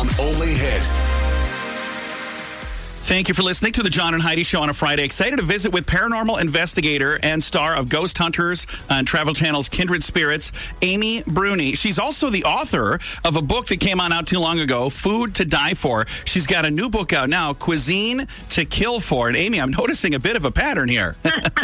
Channel.com only hit. Thank you for listening to the John and Heidi Show on a Friday. Excited to visit with paranormal investigator and star of Ghost Hunters on Travel Channel's Kindred Spirits, Amy Bruni. She's also the author of a book that came on out too long ago, Food to Die For. She's got a new book out now, Cuisine to Kill For. And Amy, I'm noticing a bit of a pattern here.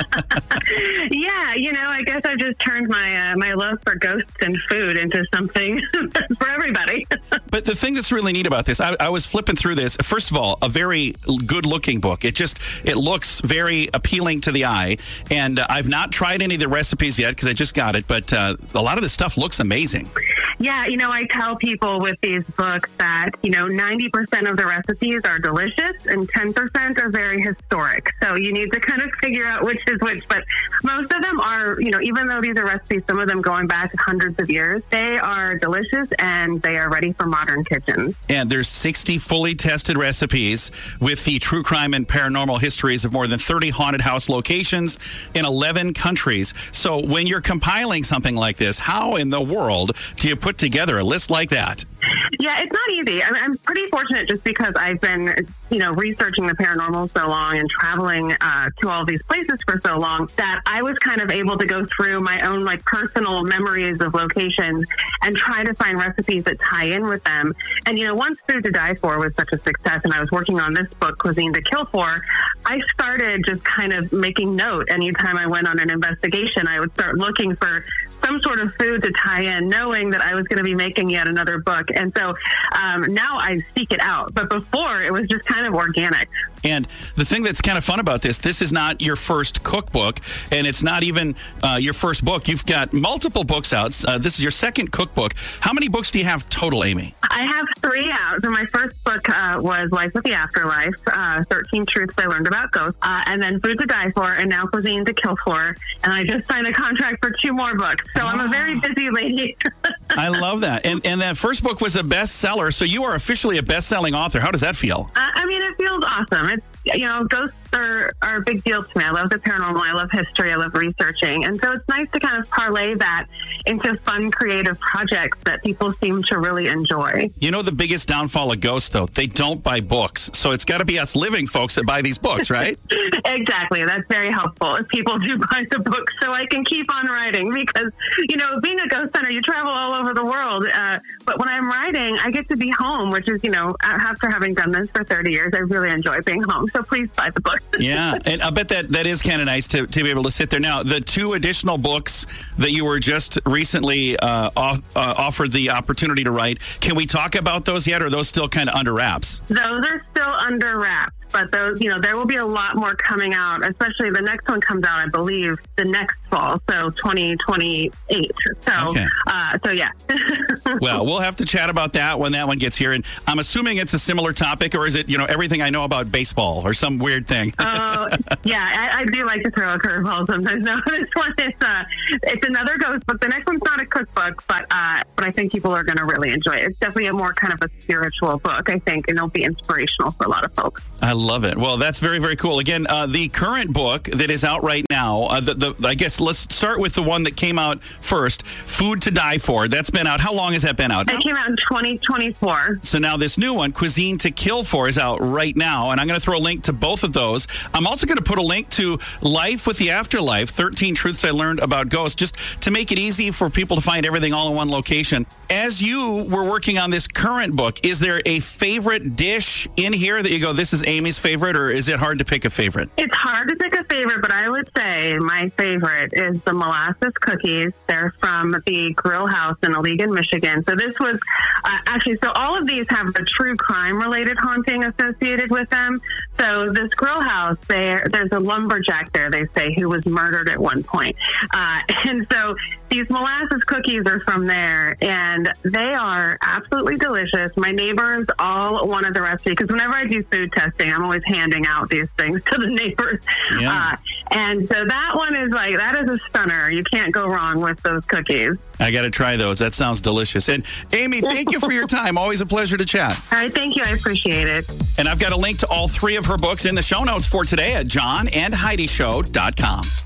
Yeah, I guess I just turned my love for ghosts and food into something for everybody. But the thing that's really neat about this, I was flipping through this. First of all, a very good-looking book. It looks very appealing to the eye. And I've not tried any of the recipes yet because I just got it. But a lot of the stuff looks amazing. Yeah, I tell people with these books that, 90% of the recipes are delicious and 10% are very historic. So you need to kind of figure out which is which. But most of them are, even though these are recipes, some of them going back hundreds of years, they are delicious and they are ready for modern kitchens. And there's 60 fully tested recipes with the true crime and paranormal histories of more than 30 haunted house locations in 11 countries. So when you're compiling something like this, how in the world do you put together a list like that? Yeah, it's not easy. I'm pretty fortunate just because I've been, researching the paranormal so long and traveling to all these places for so long that I was kind of able to go through my own personal memories of locations and try to find recipes that tie in with them. And, once Food to Die For was such a success and I was working on this book, Cuisine to Kill For, I started just kind of making note. Anytime I went on an investigation, I would start looking for some sort of food to tie in, knowing that I was going to be making yet another book. And so now I seek it out. But before, it was just kind of organic. And the thing that's kind of fun about this is not your first cookbook, and it's not even your first book. You've got multiple books out. This is your second cookbook. How many books do you have total, Amy? I have 3 out. So my first book was Life with the Afterlife, 13 Truths I Learned About Ghosts, and then Food to Die For, and now Cuisine to Kill For. And I just signed a contract for 2 more books. So I'm a very busy lady. I love that. And that first book was a bestseller, so you are officially a best-selling author. How does that feel? It feels awesome. It's, ghosts are a big deal to me. I love the paranormal. I love history. I love researching. And so it's nice to kind of parlay that into fun, creative projects that people seem to really enjoy. The biggest downfall of ghosts, though, they don't buy books. So it's got to be us living folks that buy these books, right? Exactly. That's very helpful if people do buy the book so I can keep on writing because, being a ghost hunter, you travel all over the world. But when I'm writing, I get to be home, which is, after having done this for 30 years, I really enjoy being home. So please buy the book. Yeah, and I bet that is kind of nice to be able to sit there. Now, the 2 additional books that you were just recently offered the opportunity to write, can we talk about those yet, or are those still kind of under wraps? Those are still under wraps. But those, there will be a lot more coming out, especially the next one comes out, I believe, the next fall, so 2028. So, okay. So yeah. Well, we'll have to chat about that when that one gets here. And I'm assuming it's a similar topic, or is it, everything I know about baseball or some weird thing? Yeah, I do like to throw a curveball sometimes. No, this one is, it's another ghost book. The next one's not a cookbook, but I think people are going to really enjoy it. It's definitely more kind of a spiritual book, I think, and it'll be inspirational for a lot of folks. I love it. Well, that's very, very cool. Again, the current book that is out right now, I guess let's start with the one that came out first, Food to Die For. That's been out. How long has that been out? It came out in 2024. So now this new one, Cuisine to Kill For, is out right now. And I'm going to throw a link to both of those. I'm also going to put a link to Life with the Afterlife, 13 Truths I Learned About Ghosts, just to make it easy for people to find everything all in one location. As you were working on this current book, is there a favorite dish in here that you go, this is Amy's favorite, or is it hard to pick a favorite? It's hard to pick a favorite, but I would say my favorite is the molasses cookies. They're from the Grill House in Allegan, Michigan. So this was so all of these have a true crime-related haunting associated with them. So this Grill House, there's a lumberjack there, they say, who was murdered at one point. And so these molasses cookies are from there, and they are absolutely delicious. My neighbors all wanted the recipe, because whenever I do food testing, I'm always handing out these things to the neighbors. Yeah. And so that one is that is a stunner. You can't go wrong with those cookies. I got to try those. That sounds delicious. And Amy, thank you for your time. Always a pleasure to chat. All right, thank you. I appreciate it. And I've got a link to all 3 of her books in the show notes for today at johnandheidishow.com.